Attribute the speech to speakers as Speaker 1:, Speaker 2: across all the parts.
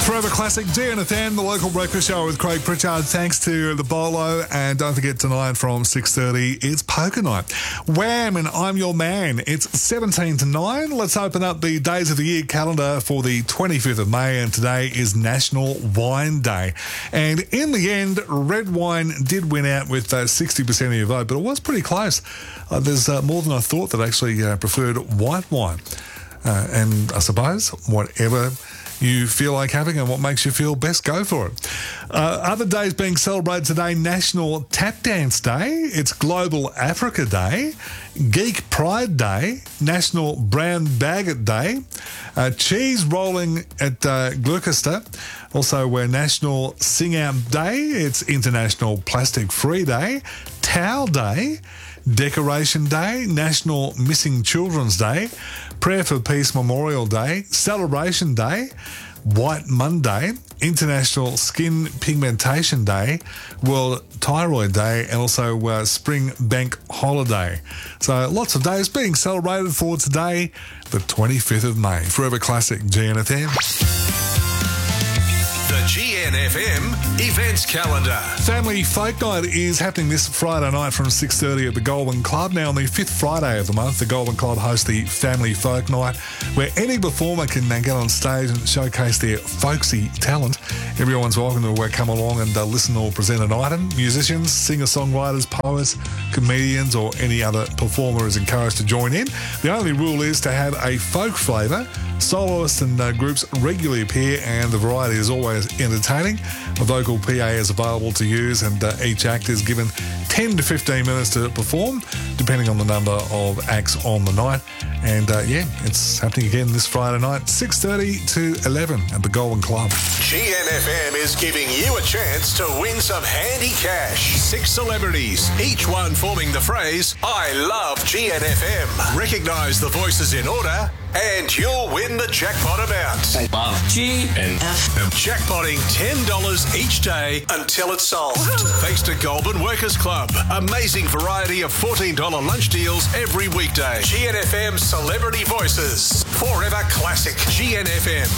Speaker 1: Forever Classic, GNFM, the local breakfast show with Craig Pritchard. Thanks to the Bolo, and don't forget tonight from 6:30, it's poker night. Wham, and I'm your man. It's 17 to 9. Let's open up the Days of the Year calendar for the 25th of May, and today is National Wine Day. And in the end, red wine did win out with 60% of your vote, but it was pretty close. There's more than I thought that actually preferred white wine. And I suppose whatever you feel like having and what makes you feel best, go for it. Other days being celebrated today: National Tap Dance Day, it's Global Africa Day, Geek Pride Day, National Brown Baguette Day, Cheese Rolling at Gloucester, also National Sing Out Day, it's International Plastic Free Day, Towel Day, Decoration Day, National Missing Children's Day, Prayer for Peace Memorial Day, Celebration Day, White Monday, International Skin Pigmentation Day, World Thyroid Day, and also Spring Bank Holiday. So lots of days being celebrated for today, the 25th of May. Forever Classic, GNFM.
Speaker 2: The GNFM Events Calendar.
Speaker 1: Family Folk Night is happening this Friday night from 6:30 at the Goulburn Club. Now, on the 5th Friday of the month, the Goulburn Club hosts the Family Folk Night, where any performer can get on stage and showcase their folksy talent. Everyone's welcome to come along and listen or present an item. Musicians, singer-songwriters, poets, comedians, or any other performer is encouraged to join in. The only rule is to have a folk flavour. Soloists and groups regularly appear, and the variety is always entertaining. A vocal PA is available to use, and each act is given 10 to 15 minutes to perform, depending on the number of acts on the night. And it's happening again this Friday night, 6:30 to 11 at the Goulburn Club.
Speaker 2: GNFM is giving you a chance to win some handy cash. 6 celebrities, each one forming the phrase, I love GNFM. Recognise the voices in order, and you'll win the jackpot amount.
Speaker 3: I love GNFM.
Speaker 2: Jackpotting $10 each day until it's solved. Thanks to Goulburn Workers Club. Amazing variety of $14 lunch deals every weekday. GNFM Celebrity Voices. Forever Classic. GNFM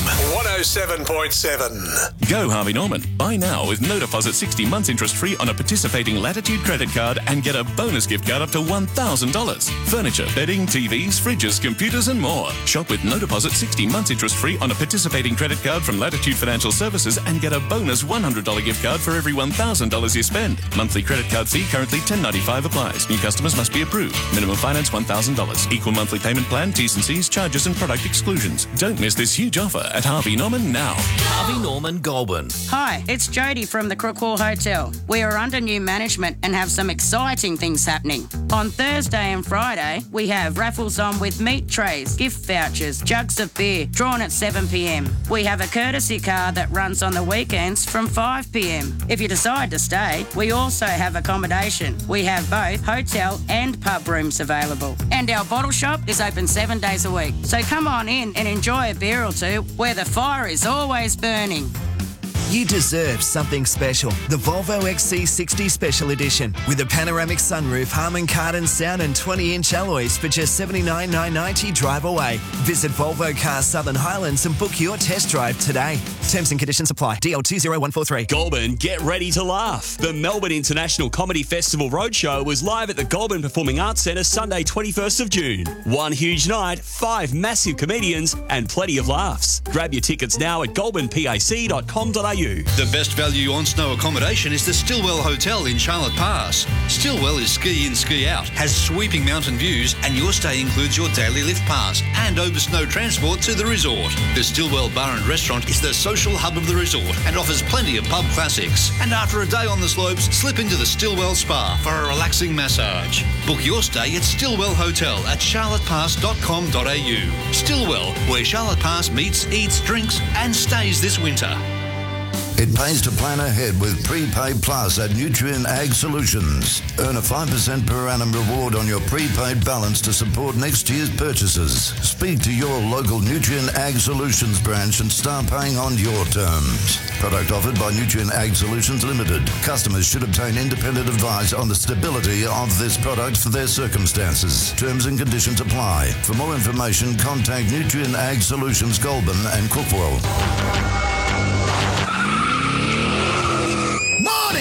Speaker 2: 107.7.
Speaker 4: Go Harvey Norman. Buy now with no deposit, 60 months interest free on a participating Latitude credit card and get a bonus gift card up to $1,000. Furniture, bedding, TVs, fridges, computers and more. Shop with no deposit, 60 months interest free on a participating credit card from Latitude Financial Services and get a bonus $100 gift card for every $1,000 you spend. Monthly credit card fee currently $10.95 applies. New customers must be approved. Minimum finance $1,000. Equal monthly payment plan, T's and C's, charges and product exclusions. Don't miss this huge offer at Harvey Norman now.
Speaker 3: Harvey Norman Goulburn.
Speaker 5: Hi, it's Jody from the Crookwell Hotel. We are under new management and have some exciting things happening. On Thursday and Friday, we have raffles on with meat trays, gift vouchers, jugs of beer, drawn at 7 p.m. We have a courtesy car that runs on the weekends from 5 p.m. If you decide to stay, we also have accommodation. We have both hotel and pub rooms available. And our bottle shop is open 7 days a week. So come on in and enjoy a beer or two where the fire is always burning.
Speaker 6: You deserve something special. The Volvo XC60 Special Edition with a panoramic sunroof, Harman Kardon sound and 20-inch alloys for just $79,990 drive away. Visit Volvo Cars Southern Highlands and book your test drive today. Terms and conditions apply. DL20143.
Speaker 7: Goulburn, get ready to laugh. The Melbourne International Comedy Festival Roadshow was live at the Goulburn Performing Arts Centre Sunday 21st of June. One huge night, 5 massive comedians and plenty of laughs. Grab your tickets now at goulburnpac.com.au.
Speaker 8: The best value on snow accommodation is the Stillwell Hotel in Charlotte Pass. Stillwell is ski in, ski out, has sweeping mountain views, and your stay includes your daily lift pass and over snow transport to the resort. The Stillwell Bar and Restaurant is the social hub of the resort and offers plenty of pub classics. And after a day on the slopes, slip into the Stillwell Spa for a relaxing massage. Book your stay at Stillwell Hotel at charlottepass.com.au. Stillwell, where Charlotte Pass meets, eats, drinks and stays this winter.
Speaker 9: It pays to plan ahead with Prepaid Plus at Nutrien Ag Solutions. Earn a 5% per annum reward on your prepaid balance to support next year's purchases. Speak to your local Nutrien Ag Solutions branch and start paying on your terms. Product offered by Nutrien Ag Solutions Limited. Customers should obtain independent advice on the stability of this product for their circumstances. Terms and conditions apply. For more information, contact Nutrien Ag Solutions Goulburn and Crookwell.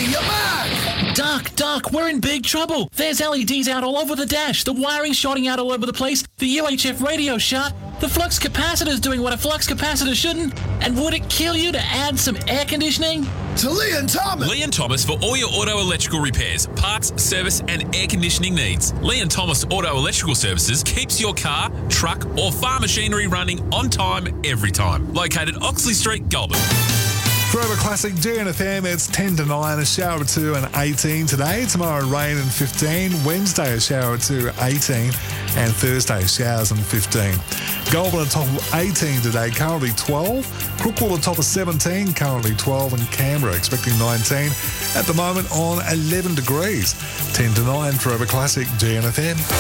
Speaker 10: you're back!
Speaker 3: Duck, we're in big trouble. There's LEDs out all over the dash. The wiring's shorting out all over the place. The UHF radio's shut. The flux capacitor's doing what a flux capacitor shouldn't. And would it kill you to add some air conditioning?
Speaker 10: To Lee and Thomas!
Speaker 11: Lee and Thomas for all your auto electrical repairs, parts, service and air conditioning needs. Lee and Thomas Auto Electrical Services keeps your car, truck or farm machinery running on time every time. Located Oxley Street, Goulburn.
Speaker 1: Forever Classic GNFM, it's 10 to 9, a shower of 2 and 18 today. Tomorrow, rain and 15. Wednesday, a shower of 2, 18. And Thursday, showers and 15. Goulburn on top of 18 today, currently 12. Crookwell on top of 17, currently 12. And Canberra expecting 19. At the moment on 11 degrees. 10 to 9, Forever Classic GNFM.